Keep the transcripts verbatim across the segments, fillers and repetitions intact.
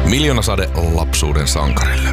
Miljoonasade lapsuuden sankarille.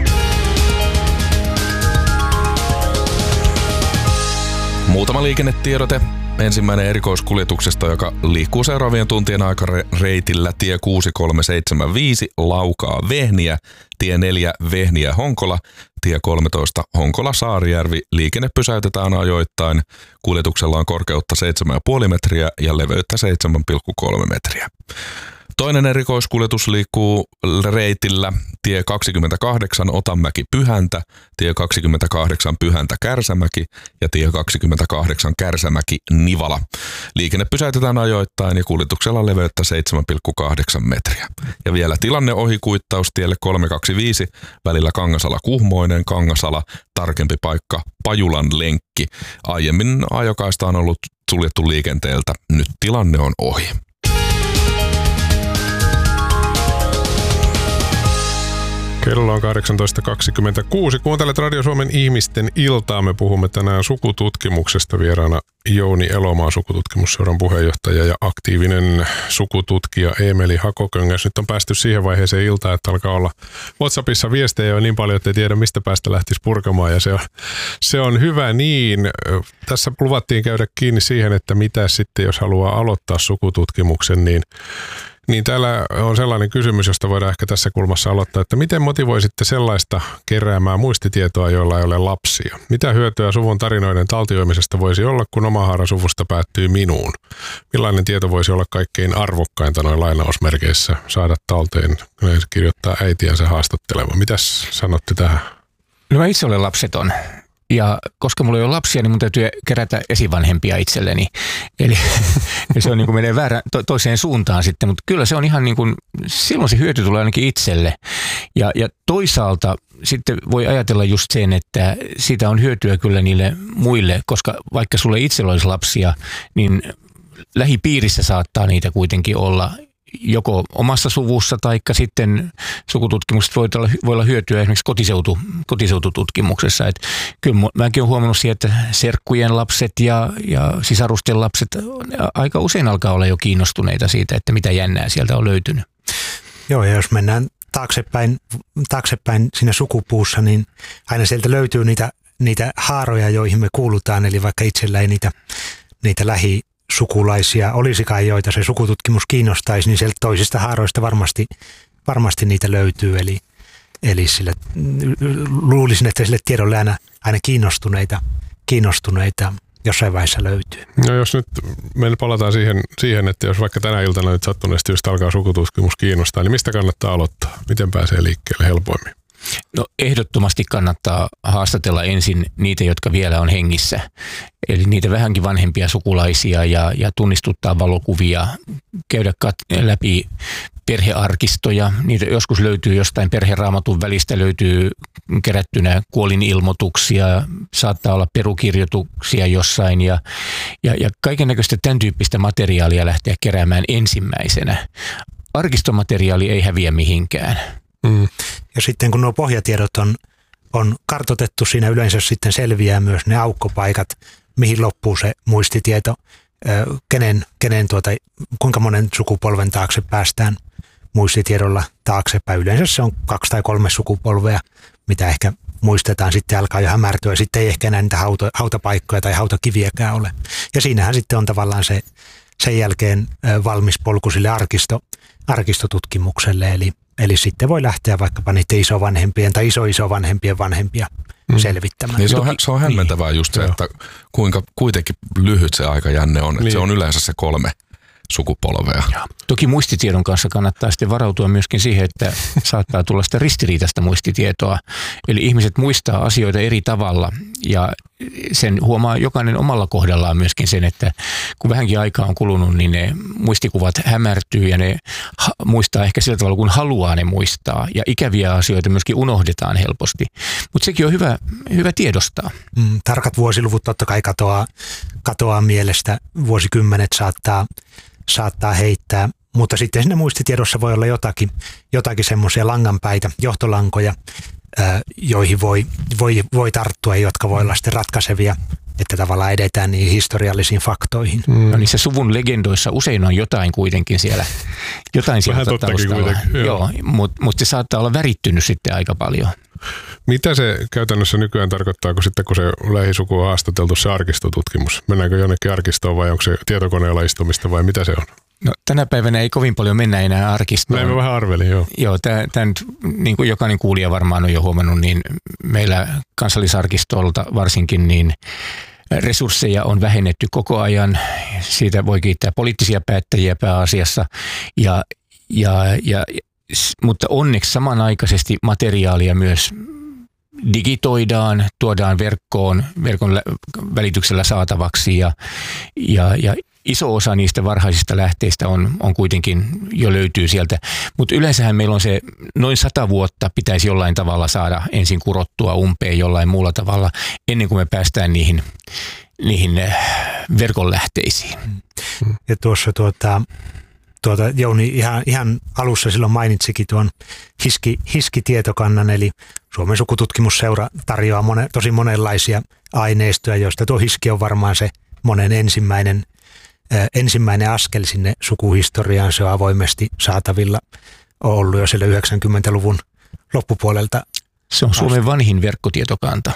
Muutama liikennetiedote. Ensimmäinen erikoiskuljetuksesta, joka liikkuu seuraavien tuntien aikana reitillä tie kuusi kolme seitsemän viisi Laukaa Vehniä, tie neljä Vehniä Honkola, tie kolmetoista Honkola Saarijärvi. Liikenne pysäytetään ajoittain. Kuljetuksella on korkeutta seitsemän pilkku viisi metriä ja leveyttä seitsemän pilkku kolme metriä. Toinen erikoiskuljetus liikkuu reitillä tie kaksikymmentäkahdeksan Otanmäki Pyhäntä, tie kaksikymmentäkahdeksan Pyhäntä Kärsämäki ja tie kaksikymmentäkahdeksan Kärsämäki Nivala. Liikenne pysäytetään ajoittain ja kuljetuksella leveyttä seitsemän pilkku kahdeksan metriä. Ja vielä tilanne ohikuittaus tielle kolmesataakaksikymmentäviisi välillä Kangasala-Kuhmoinen, Kangasala, tarkempi paikka Pajulan lenkki. Aiemmin ajokaista on ollut suljettu liikenteeltä, nyt tilanne on ohi. Kello on kahdeksantoista kaksikymmentäkuusi. Kuuntelet Radio Suomen ihmisten iltaa. Me puhumme tänään sukututkimuksesta. Vieraana Jouni Elomaa, Sukututkimusseuran puheenjohtaja ja aktiivinen sukututkija Eemeli Hakoköngäs. Nyt on päästy siihen vaiheeseen iltaa, että alkaa olla WhatsAppissa viestejä jo niin paljon, että ei tiedä mistä päästä lähtisi purkamaan. Ja se on, se on hyvä niin. Tässä luvattiin käydä kiinni siihen, että mitä sitten, jos haluaa aloittaa sukututkimuksen, niin Niin täällä on sellainen kysymys, josta voidaan ehkä tässä kulmassa aloittaa, että miten motivoisitte sellaista keräämään muistitietoa, joilla ei ole lapsia? Mitä hyötyä suvun tarinoiden taltioimisesta voisi olla, kun oma haara suvusta päättyy minuun? Millainen tieto voisi olla kaikkein arvokkainta noin lainausmerkeissä saada talteen, kun kirjoittaa äitiänsä haastatteleva? Mitäs sanotte tähän? No mä itse olen lapseton. Ja koska mulla ei ole lapsia, niin mun täytyy kerätä esivanhempia itselleni. Eli se on niin kuin menee väärään to, toiseen suuntaan sitten, mutta kyllä se on ihan niin kuin, silloin se hyöty tulee ainakin itselle. Ja, ja toisaalta sitten voi ajatella just sen, että siitä on hyötyä kyllä niille muille, koska vaikka sulle itsellä olisi lapsia, niin lähipiirissä saattaa niitä kuitenkin olla joko omassa suvussa tai sitten sukututkimuksesta voi olla, voi olla hyötyä esimerkiksi kotiseutu, kotiseutututkimuksessa. Et kyllä mäkin olen huomannut siihen, että serkkujen lapset ja, ja sisarusten lapset aika usein alkaa olla jo kiinnostuneita siitä, että mitä jännää sieltä on löytynyt. Joo, ja jos mennään taaksepäin, taaksepäin siinä sukupuussa, niin aina sieltä löytyy niitä, niitä haaroja, joihin me kuulutaan, eli vaikka itsellä ei niitä, niitä lähi sukulaisia olisikaan, joita se sukututkimus kiinnostaisi, niin sieltä toisista haaroista varmasti, varmasti niitä löytyy. Eli, eli sille, luulisin, että sille tiedolle aina, aina kiinnostuneita, kiinnostuneita jossain vaiheessa löytyy. No jos nyt me palataan siihen, siihen, että jos vaikka tänä iltana nyt sattuneesti just alkaa sukututkimus kiinnostaa, niin mistä kannattaa aloittaa? Miten pääsee liikkeelle helpoimmin? No ehdottomasti kannattaa haastatella ensin niitä, jotka vielä on hengissä. Eli niitä vähänkin vanhempia sukulaisia ja, ja tunnistuttaa valokuvia, käydä kat- läpi perhearkistoja. Niitä joskus löytyy jostain perheraamatun välistä, löytyy kerättynä kuolinilmoituksia, saattaa olla perukirjoituksia jossain ja, ja, ja kaikennäköistä tämän tyyppistä materiaalia lähteä keräämään ensimmäisenä. Arkistomateriaali ei häviä mihinkään. Mm. Ja sitten kun nuo pohjatiedot on, on kartoitettu, siinä yleensä sitten selviää myös ne aukkopaikat, mihin loppuu se muistitieto, kenen, kenen tuota, kuinka monen sukupolven taakse päästään muistitiedolla taaksepäin. Yleensä se on kaksi tai kolme sukupolvea, mitä ehkä muistetaan, sitten alkaa jo hämärtyä, sitten ei ehkä enää niitä hauta, hautapaikkoja tai hautakiviäkään ole. Ja siinähän sitten on tavallaan se sen jälkeen valmis polku sille arkisto, arkistotutkimukselle, eli Eli sitten voi lähteä vaikkapa niiden isovanhempien tai iso-isovanhempien vanhempia mm. selvittämään. Niin se on, se on hämmentävää just se, että kuinka kuitenkin lyhyt se aikajänne on. Että niin. Se on yleensä se kolme sukupolvea. Ja. Toki muistitiedon kanssa kannattaa sitten varautua myöskin siihen, että saattaa tulla sitä ristiriitaista muistitietoa. Eli ihmiset muistaa asioita eri tavalla ja sen huomaa jokainen omalla kohdallaan myöskin sen, että kun vähänkin aikaa on kulunut, niin ne muistikuvat hämärtyy ja ne ha- muistaa ehkä sillä tavalla, kun haluaa ne muistaa. Ja ikäviä asioita myöskin unohdetaan helposti. Mutta sekin on hyvä, hyvä tiedostaa. Mm, tarkat vuosiluvut totta kai katoaa, katoaa mielestä. Vuosikymmenet saattaa, saattaa heittää. Mutta sitten siinä muistitiedossa voi olla jotakin, jotakin semmoisia langanpäitä, johtolankoja, joihin voi, voi, voi tarttua ja jotka voi olla sitten ratkaisevia, että tavallaan edetään niihin historiallisiin faktoihin. Mm. No niissä suvun legendoissa usein on jotain kuitenkin siellä, jotain siellä taustalla. Joo, joo mutta mut se saattaa olla värittynyt sitten aika paljon. Mitä se käytännössä nykyään tarkoittaa, kun sitten kun se lähisuku on haastateltu se arkistotutkimus? Mennäänkö jonnekin arkistoon vai onko se tietokoneella istumista vai mitä se on? No, tänä päivänä ei kovin paljon mennä enää arkistoon. Näin mä vähän arvelin, joo. Joo, tämä nyt, niin kuin jokainen kuulija varmaan on jo huomannut, niin meillä Kansallisarkistolta varsinkin niin resursseja on vähennetty koko ajan. Siitä voi kiittää poliittisia päättäjiä pääasiassa, ja, ja, ja, mutta onneksi samanaikaisesti materiaalia myös digitoidaan, tuodaan verkkoon, verkon välityksellä saatavaksi ja, ja, ja iso osa niistä varhaisista lähteistä on, on kuitenkin jo löytyy sieltä, mutta yleensähän meillä on se noin sata vuotta pitäisi jollain tavalla saada ensin kurottua umpeen jollain muulla tavalla ennen kuin me päästään niihin, niihin verkon lähteisiin. Ja tuossa tuota, tuota, Jouni ihan, ihan alussa silloin mainitsikin tuon hiski, hiskitietokannan, eli Suomen sukututkimusseura tarjoaa monen, tosi monenlaisia aineistoja, joista tuo hiski on varmaan se monen ensimmäinen ensimmäinen askel sinne sukuhistoriaan. Se on avoimesti saatavilla, on ollut jo siellä yhdeksänkymmentäluvun loppupuolelta. Se on Suomen asti. Vanhin verkkotietokanta.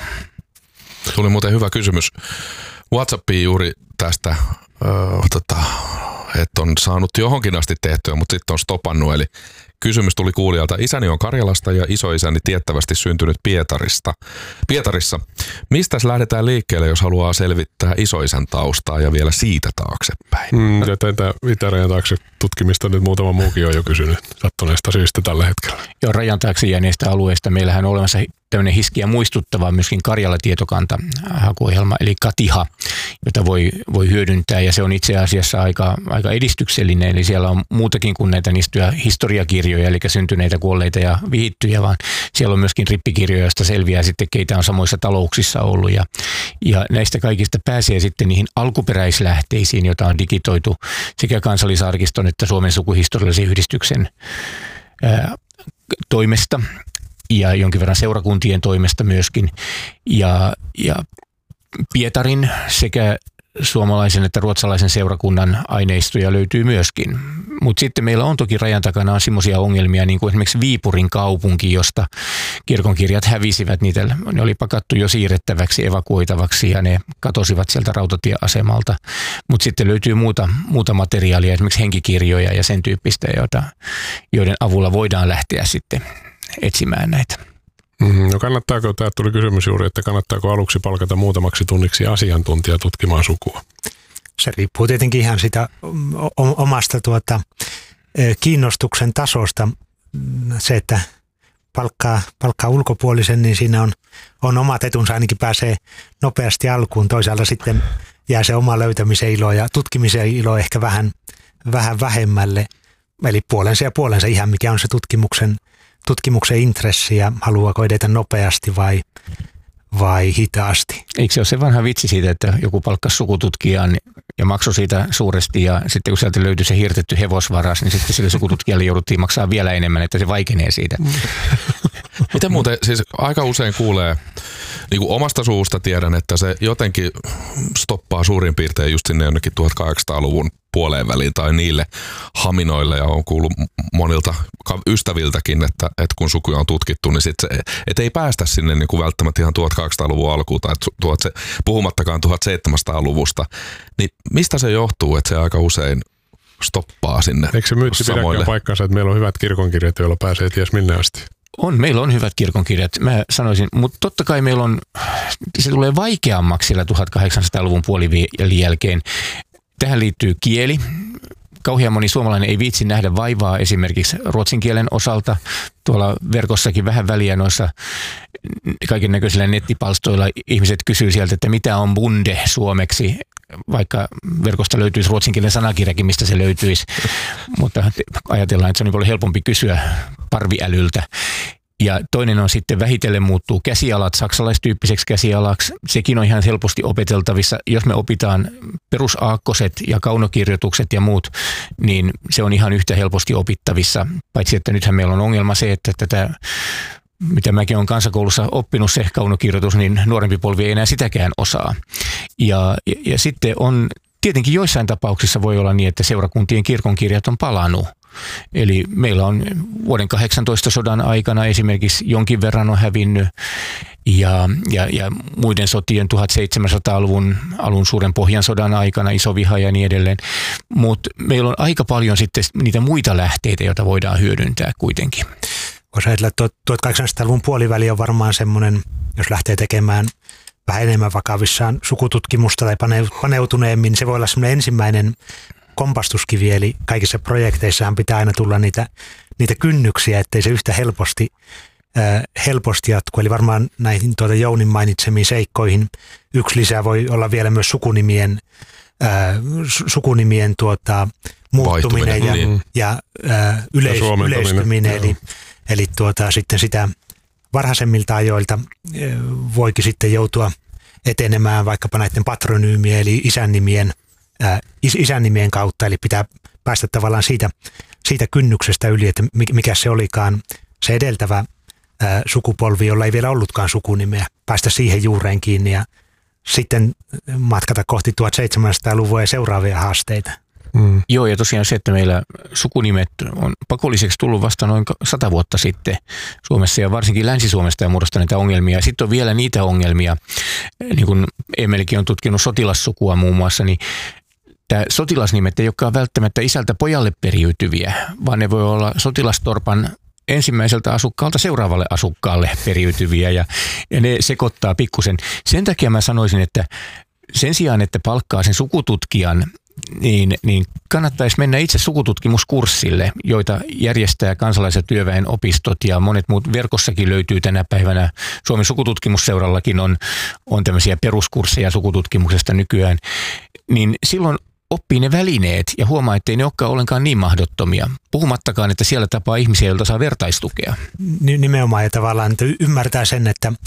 Tuli muuten hyvä kysymys WhatsAppiin juuri tästä, öö, tota, että on saanut johonkin asti tehtyä, mutta sitten on stopannut. Eli kysymys tuli kuulijalta. Isäni on Karjalasta ja isoisäni tiettävästi syntynyt Pietarista. Pietarissa. Mistäs lähdetään liikkeelle, jos haluaa selvittää isoisän taustaa ja vielä siitä taaksepäin? Mm, ja tätä itärajan taakse tutkimista nyt muutama muukin on jo kysynyt sattuneesta syystä tällä hetkellä. Joo, rajan taakse jääneistä alueista meillähän on olemassa tämmöinen hiskiä muistuttava myöskin Karjala-tietokanta hakuohjelma, eli Katiha, jota voi, voi hyödyntää, ja se on itse asiassa aika, aika edistyksellinen, eli siellä on muutakin kuin näitä niistä historiakirjoja, eli syntyneitä, kuolleita ja vihittyjä, vaan siellä on myöskin rippikirjoja, joista selviää sitten, keitä on samoissa talouksissa ollut, ja, ja näistä kaikista pääsee sitten niihin alkuperäislähteisiin, joita on digitoitu sekä Kansallisarkiston että Suomen sukuhistoriallisen yhdistyksen ää, toimesta, ja jonkin verran seurakuntien toimesta myöskin. Ja, ja Pietarin sekä suomalaisen että ruotsalaisen seurakunnan aineistoja löytyy myöskin. Mutta sitten meillä on toki rajan takana on semmoisia ongelmia, niin kuin esimerkiksi Viipurin kaupunki, josta kirkonkirjat hävisivät. Niitä, ne oli pakattu jo siirrettäväksi, evakuoitavaksi ja ne katosivat sieltä rautatieasemalta. Mutta sitten löytyy muuta, muuta materiaalia, esimerkiksi henkikirjoja ja sen tyyppistä, joita, joiden avulla voidaan lähteä sitten etsimään näitä. Mm-hmm. No kannattaako, tämä tuli kysymys juuri, että kannattaako aluksi palkata muutamaksi tunniksi asiantuntija tutkimaan sukua? Se riippuu tietenkin ihan sitä omasta tuota, kiinnostuksen tasosta. Se, että palkkaa, palkkaa ulkopuolisen, niin siinä on, on omat etunsa, ainakin pääsee nopeasti alkuun. Toisaalta sitten jää se oma löytämisen ilo ja tutkimisen ilo ehkä vähän, vähän vähemmälle. Eli puolensa ja puolensa ihan mikä on se tutkimuksen tutkimuksen intressi ja haluaako edetä nopeasti vai, vai hitaasti. Eikö se ole se vanha vitsi siitä, että joku palkkasi sukututkijan ja maksoi siitä suuresti ja sitten kun sieltä löytyi se hirtetty hevosvaras, niin sitten sille sukututkijalle jouduttiin maksaa vielä enemmän, että se vaikenee siitä. Miten muuten, siis aika usein kuulee, niin kuin omasta suusta tiedän, että se jotenkin stoppaa suurin piirtein just sinne jonnekin tuhatkahdeksansataaluvun puoleen väliin tai niille haminoille, ja on kuullut monilta ystäviltäkin, että, että kun sukuja on tutkittu, niin sit se, et ei päästä sinne niin kuin välttämättä ihan tuhatkahdeksansataaluvun alkuun tai tuhat, puhumattakaan tuhatseitsemänsataaluvusta. Niin mistä se johtuu, että se aika usein stoppaa sinne? Eikö se myytti pidäkään paikkansa, että meillä on hyvät kirkonkirjat, joilla pääsee ties minne asti? On, meillä on hyvät kirkonkirjat, mä sanoisin, mutta totta kai meillä on, se tulee vaikeammaksi siellä tuhatkahdeksansataaluvun puolivälin jälkeen. Tähän liittyy kieli. Kauhean moni suomalainen ei viitsi nähdä vaivaa esimerkiksi ruotsin kielen osalta. Tuolla verkossakin vähän väliä noissa kaiken näköisillä nettipalstoilla ihmiset kysyy sieltä, että mitä on bunde suomeksi, vaikka verkosta löytyisi ruotsin kielen sanakirjakin, mistä se löytyisi. Mutta ajatellaan, että se on niin paljon helpompi kysyä parviälyltä. Ja toinen on sitten vähitellen muuttuu käsialat saksalaistyyppiseksi käsialaksi. Sekin on ihan helposti opeteltavissa. Jos me opitaan perusaakkoset ja kaunokirjoitukset ja muut, niin se on ihan yhtä helposti opittavissa. Paitsi että nythän meillä on ongelma se, että tätä mitä mäkin olen kansakoulussa oppinut, se kaunokirjoitus, niin nuorempi polvi ei enää sitäkään osaa. Ja, ja, ja sitten on, tietenkin joissain tapauksissa voi olla niin, että seurakuntien kirkonkirjat on palannut. Eli meillä on vuoden kahdeksantoista sodan aikana esimerkiksi jonkin verran on hävinnyt ja, ja, ja muiden sotien tuhatseitsemänsataaluvun alun suuren Pohjansodan aikana iso viha ja niin edelleen. Mutta meillä on aika paljon sitten niitä muita lähteitä, joita voidaan hyödyntää kuitenkin. Voisi ajatella, että tuhatkahdeksansataaluvun puoliväli on varmaan semmoinen, jos lähtee tekemään vähän enemmän vakavissaan sukututkimusta tai paneutuneemmin, se voi olla semmoinen ensimmäinen kompastuskivi, eli kaikissa projekteissahan pitää aina tulla niitä, niitä kynnyksiä, ettei se yhtä helposti, äh, helposti jatku. Eli varmaan näihin tuota Jounin mainitsemiin seikkoihin yksi lisää voi olla vielä myös sukunimien, äh, sukunimien tuota, muuttuminen ja, niin. ja äh, yleis, ja yleistyminen. Eli, eli tuota, sitten sitä varhaisemmilta ajoilta äh, voikin sitten joutua etenemään vaikkapa näiden patronyymien eli isännimien Is- isännimien kautta, eli pitää päästä tavallaan siitä, siitä kynnyksestä yli, että mikä se olikaan se edeltävä ää, sukupolvi, jolla ei vielä ollutkaan sukunimeä, päästä siihen juureen kiinni ja sitten matkata kohti tuhatseitsemänsataaluvua ja seuraavia haasteita. Mm. Joo, ja tosiaan se, että meillä sukunimet on pakolliseksi tullut vasta noin sata vuotta sitten Suomessa ja varsinkin Länsi-Suomesta ja muodosta näitä ongelmia. Ja sitten on vielä niitä ongelmia, niin kuin Emelikin on tutkinut sotilassukua muun muassa, niin tämä sotilasnimet ei olekaan välttämättä isältä pojalle periytyviä, vaan ne voi olla sotilastorpan ensimmäiseltä asukkaalta seuraavalle asukkaalle periytyviä ja, ja ne sekoittaa pikkusen. Sen takia mä sanoisin, että sen sijaan, että palkkaa sen sukututkijan, niin, niin kannattaisi mennä itse sukututkimuskurssille, joita järjestää kansalais- ja työväen opistot ja monet muut verkossakin löytyy tänä päivänä. Suomen sukututkimusseurallakin on, on tämmöisiä peruskursseja sukututkimuksesta nykyään, niin silloin oppii ne välineet ja huomaa, ettei ne olekaan ollenkaan niin mahdottomia. Puhumattakaan, että siellä tapaa ihmisiä, joilta saa vertaistukea. Nimenomaan ja tavallaan, että ymmärtää sen, että äh,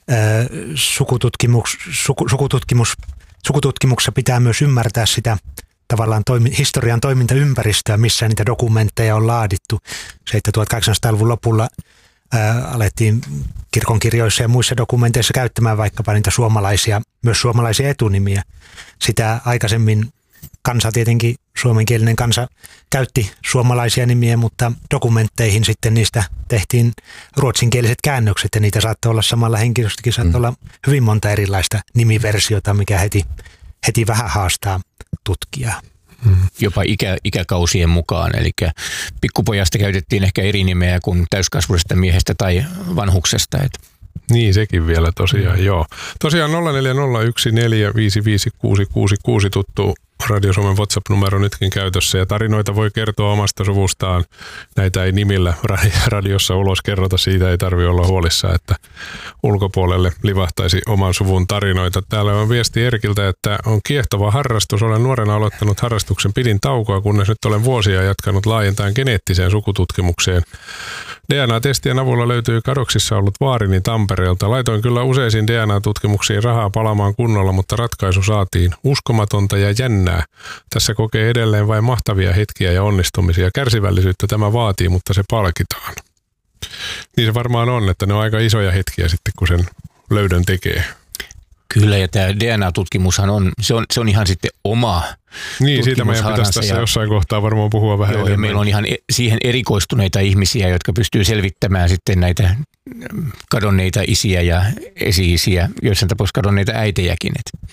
sukututkimus, suku, sukututkimus, sukututkimuksessa pitää myös ymmärtää sitä tavallaan toimi, historian toimintaympäristöä, missä niitä dokumentteja on laadittu. Se, että tuhatkahdeksansataaluvun lopulla äh, alettiin kirkonkirjoissa ja muissa dokumenteissa käyttämään vaikkapa niitä suomalaisia, myös suomalaisia etunimiä. Sitä aikaisemmin kansa tietenkin, suomenkielinen kansa käytti suomalaisia nimiä, mutta dokumentteihin sitten niistä tehtiin ruotsinkieliset käännökset ja niitä saattoi olla samalla henkilöstäkin, saattoi mm. olla hyvin monta erilaista nimiversiota, mikä heti, heti vähän haastaa tutkijaa. Mm. Jopa ikä, ikäkausien mukaan, eli pikkupojasta käytettiin ehkä eri nimeä kuin täyskasvuisesta miehestä tai vanhuksesta. Et. Niin, sekin vielä tosiaan, mm. joo. Tosiaan nolla neljä nolla yksi neljä viisi viisi kuusi kuusi kuusi tuttu Radio Suomen WhatsApp-numero nytkin käytössä ja tarinoita voi kertoa omasta suvustaan. Näitä ei nimillä radiossa ulos kerrota, siitä ei tarvitse olla huolissaan, että ulkopuolelle livahtaisi oman suvun tarinoita. Täällä on viesti Erkiltä, että on kiehtova harrastus. Olen nuorena aloittanut harrastuksen, pidin taukoa, kunnes nyt olen vuosia jatkanut laajentaen geneettiseen sukututkimukseen. D N A-testien avulla löytyy kadoksissa ollut vaarini Tampereelta. Laitoin kyllä useisiin D N A-tutkimuksiin rahaa palamaan kunnolla, mutta ratkaisu saatiin. Uskomatonta ja jännää. Tässä kokee edelleen vain mahtavia hetkiä ja onnistumisia. Kärsivällisyyttä tämä vaatii, mutta se palkitaan. Niin se varmaan on, että ne on aika isoja hetkiä sitten, kun sen löydön tekee. Kyllä, ja tämä D N A-tutkimushan on, se on, se on ihan sitten oma Niin, siitä meidän pitäisi tässä ja, jossain kohtaa varmaan puhua vähän joo, ja meillä on ihan siihen erikoistuneita ihmisiä, jotka pystyy selvittämään sitten näitä kadonneita isiä ja esi-isiä, joissain tapauksissa kadonneita äitejäkin.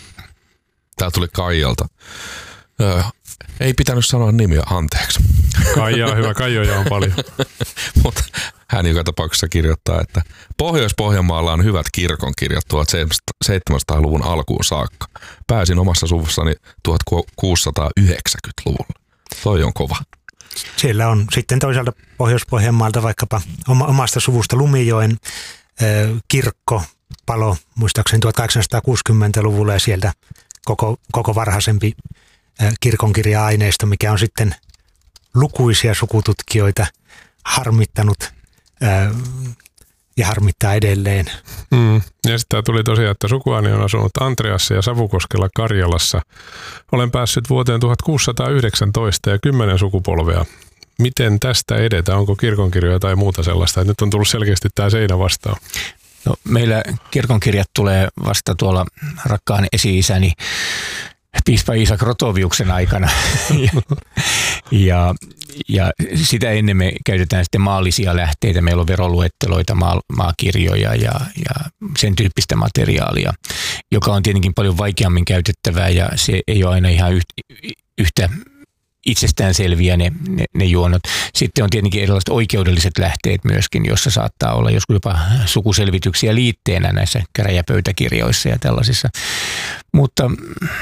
Tää tuli Kaijalta. Öö, ei pitänyt sanoa nimiä, anteeksi. Kaija on hyvä, Kaijoja on paljon. Mutta hän joka tapauksessa kirjoittaa, että Pohjois-Pohjanmaalla on hyvät kirkonkirjat tuhatseitsemänsataaluvun alkuun saakka. Pääsin omassa suvussani tuhatkuusisataayhdeksänkymmentäluvulla. Toi on kova. Siellä on sitten toisaalta Pohjois-Pohjanmaalta vaikkapa omasta suvusta Lumijoen kirkko palo muistaakseni tuhatkahdeksansataakuusikymmentäluvulla ja sieltä koko, koko varhaisempi kirkonkirja-aineisto, mikä on sitten lukuisia sukututkijoita harmittanut ää, ja harmittaa edelleen. Mm. Ja sitten tuli tosiaan, että sukuani on asunut Antreassa ja Savukoskella Karjalassa. Olen päässyt vuoteen tuhatkuusisataayhdeksäntoista ja kymmenen sukupolvea miten tästä edetään? Onko kirkonkirjoja tai muuta sellaista? Nyt on tullut selkeästi tämä seinä vastaan. No, meillä kirkonkirjat tulee vasta tuolla rakkaan esi-isäni piispa Iisa Krotoviuksen aikana. ja, ja sitä ennen me käytetään sitten maallisia lähteitä. Meillä on veroluetteloita, maa, maakirjoja ja, ja sen tyyppistä materiaalia, joka on tietenkin paljon vaikeammin käytettävää ja se ei ole aina ihan yhtä, yhtä itsestään selviä ne, ne, ne juonot. Sitten on tietenkin erilaiset oikeudelliset lähteet myöskin, jossa saattaa olla joskus jopa sukuselvityksiä liitteenä näissä käräjäpöytäkirjoissa ja tällaisissa. Mutta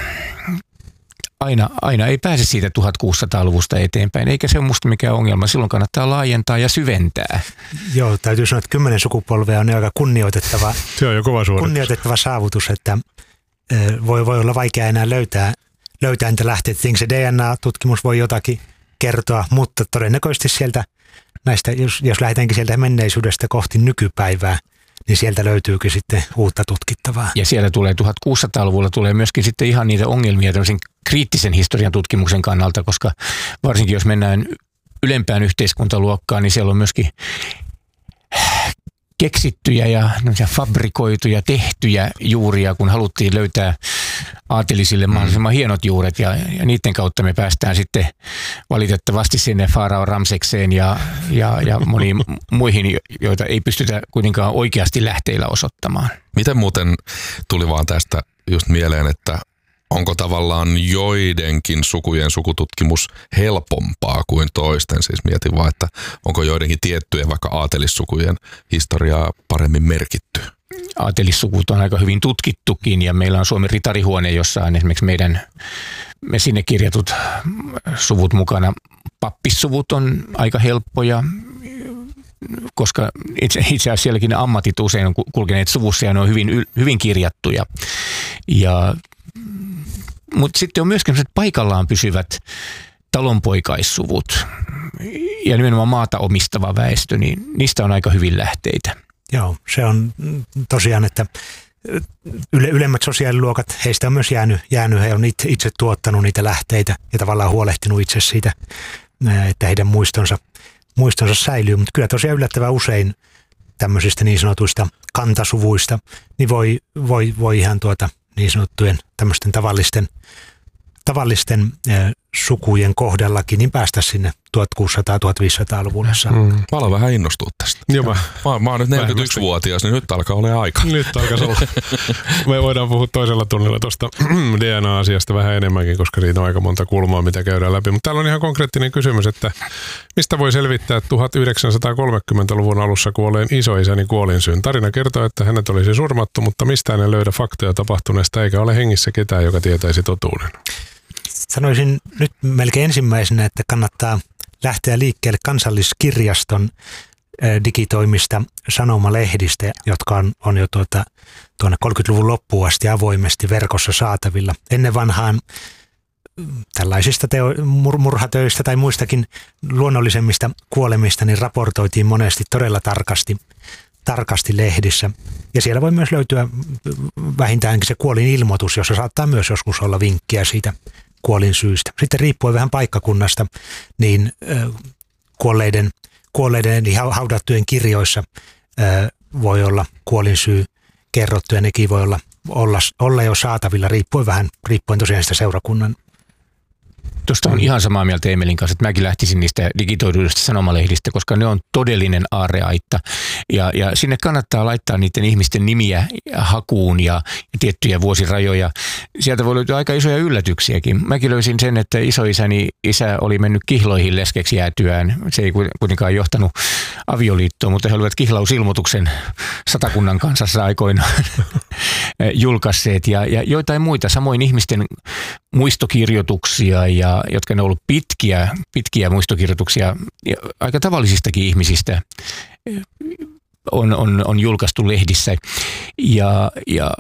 aina, aina ei pääse siitä tuhatkuusisataaluvusta eteenpäin, eikä se ole musta mikään ongelma. Silloin kannattaa laajentaa ja syventää. Joo, täytyy sanoa, että kymmenen sukupolvea on aika kunnioitettava, se on jo kova kunnioitettava saavutus, että voi, voi olla vaikea enää löytää löytää niitä lähteitä. Tietenkin se D N A-tutkimus voi jotakin kertoa, mutta todennäköisesti sieltä näistä, jos, jos lähdetäänkin sieltä menneisyydestä kohti nykypäivää, niin sieltä löytyykin sitten uutta tutkittavaa. Ja siellä tulee tuhatkuusisataaluvulla tulee myöskin sitten ihan niitä ongelmia tämmöisen kriittisen historian tutkimuksen kannalta, koska varsinkin jos mennään ylempään yhteiskuntaluokkaan, niin siellä on myöskin keksittyjä ja fabrikoituja, tehtyjä juuria, kun haluttiin löytää aatelisille mahdollisimman hienot juuret ja, ja niiden kautta me päästään sitten valitettavasti sinne Faarao Ramsekseen ja, ja, ja moniin muihin, joita ei pystytä kuitenkaan oikeasti lähteillä osoittamaan. Miten muuten tuli vaan tästä just mieleen, että onko tavallaan joidenkin sukujen sukututkimus helpompaa kuin toisten? Siis mietin vaan, että onko joidenkin tiettyjen vaikka aatelissukujen historiaa paremmin merkitty? Aatelissuvut on aika hyvin tutkittukin ja meillä on Suomen ritarihuone, jossa on esimerkiksi meidän me sinne kirjatut suvut mukana. Pappissuvut on aika helppoja, koska itse, itse asiassa sielläkin ne ammatit usein on kulkeneet suvussa ja ne on hyvin, hyvin kirjattuja. Ja mutta sitten on myöskin paikallaan pysyvät talonpoikaissuvut ja nimenomaan maata omistava väestö, niin niistä on aika hyvin lähteitä. Joo, se on tosiaan, että yle, ylemmät sosiaaliluokat, heistä on myös jäänyt, jäänyt he on itse, itse tuottanut niitä lähteitä ja tavallaan huolehtinut itse siitä, että heidän muistonsa, muistonsa säilyy. Mutta kyllä tosiaan yllättävän usein tämmöisistä niin sanotuista kantasuvuista, niin voi, voi, voi ihan tuota niin sanottujen tämmöisten tavallisten, tavallisten äh, sukujen kohdallakin, niin päästä sinne tuhatkuusisataa-tuhatviisisataaluvulle saakka. Mm. Mä aloin vähän innostua tästä. Joo, mä, mä, mä oon nyt neljäkymmentäyksivuotias, niin nyt alkaa olla aika. Nyt alkaa olla. Me voidaan puhua toisella tunnilla tuosta D N A-asiasta vähän enemmänkin, koska siitä on aika monta kulmaa, mitä käydään läpi. Mutta täällä on ihan konkreettinen kysymys, että mistä voi selvittää tuhatyhdeksänsataakolmekymmentäluvun alussa kuolleen isoisäni kuolinsyyn? Tarina kertoo, että hänet olisi surmattu, mutta mistään ei löydä faktoja tapahtuneesta, eikä ole hengissä ketään, joka tietäisi totuuden. Sanoisin nyt melkein ensimmäisenä, että kannattaa lähteä liikkeelle Kansalliskirjaston digitoimista sanomalehdistä, jotka on, on jo tuota, tuonne kolmekymmentäluvun loppuun asti avoimesti verkossa saatavilla. Ennen vanhaan tällaisista teo, mur, murhatöistä tai muistakin luonnollisemmista kuolemista niin raportoitiin monesti todella tarkasti, tarkasti lehdissä. Ja siellä voi myös löytyä vähintäänkin se kuolinilmoitus, jossa saattaa myös joskus olla vinkkiä siitä kuolin syystä. Sitten riippuen vähän paikkakunnasta, niin äh, kuolleiden, kuolleiden eli haudattujen kirjoissa äh, voi olla kuolin syy kerrottu ja nekin voi olla, olla, olla jo saatavilla riippuen vähän, riippuen tosiaan sitä seurakunnan. Tuosta on ihan samaa mieltä Emelin kanssa, että mäkin lähtisin niistä digitoiduista sanomalehdistä, koska ne on todellinen aarreaitta. Ja, ja sinne kannattaa laittaa niiden ihmisten nimiä hakuun ja, ja tiettyjä vuosirajoja. Sieltä voi löytyä aika isoja yllätyksiäkin. Mäkin löysin sen, että isoisäni isä oli mennyt kihloihin leskeksi jäätyään. Se ei kuitenkaan johtanut avioliittoon, mutta he olivat kihlausilmoituksen Satakunnan kansassa aikoinaan julkaisseet ja, ja joitain muita. Samoin ihmisten muistokirjoituksia, ja, jotka ne on ollut pitkiä, pitkiä muistokirjoituksia ja aika tavallisistakin ihmisistä on, on, on julkaistu lehdissä. Ja, ja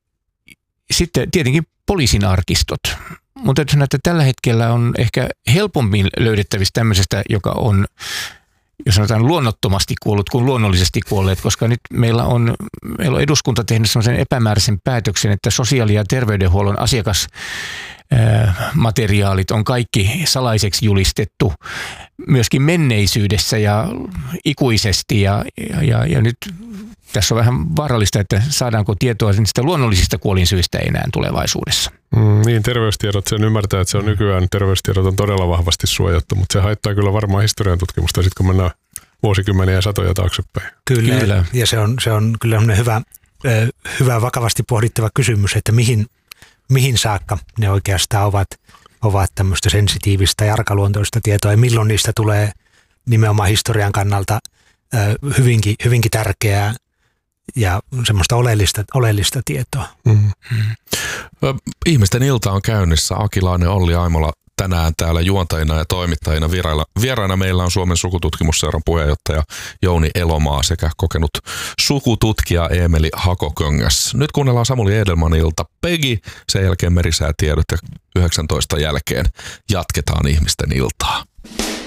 sitten tietenkin poliisin arkistot. Mun täytyy sanoa, että tällä hetkellä on ehkä helpommin löydettävissä tämmöisestä, joka on jos sanotaan luonnottomasti kuollut kuin luonnollisesti kuolleet, koska nyt meillä on, meillä on eduskunta tehnyt sellaisen epämääräisen päätöksen, että sosiaali- ja terveydenhuollon asiakasmateriaalit on kaikki salaiseksi julistettu myöskin menneisyydessä ja ikuisesti ja, ja, ja nyt tässä on vähän vaarallista, että saadaanko tietoa niistä luonnollisista kuolinsyistä enää tulevaisuudessa. Mm, niin, terveystiedot, sen ymmärtää, että se on nykyään, terveystiedot on todella vahvasti suojattu, mutta se haittaa kyllä varmaan historian tutkimusta, sit kun mennään vuosikymmeniä ja satoja taaksepäin. Kyllä, kyllä. Ja se on, se on kyllä hyvä, hyvä vakavasti pohdittava kysymys, että mihin, mihin saakka ne oikeastaan ovat, ovat tämmöistä sensitiivistä ja arkaluontoista tietoa ja milloin niistä tulee nimenomaan historian kannalta hyvinkin, hyvinkin tärkeää ja semmoista oleellista, oleellista tietoa. Mm. Ihmisten ilta on käynnissä. Akilainen, Olli Aimola tänään täällä juontajina ja toimittajina vierailla. Vieraina meillä on Suomen sukututkimusseuran puheenjohtaja Jouni Elomaa sekä kokenut sukututkija Eemeli Hakoköngäs. Nyt kuunnellaan Samuli Edelmanin ilta Peggy, sen jälkeen merisäätiedot ja yhdeksäntoista jälkeen jatketaan ihmisten iltaa.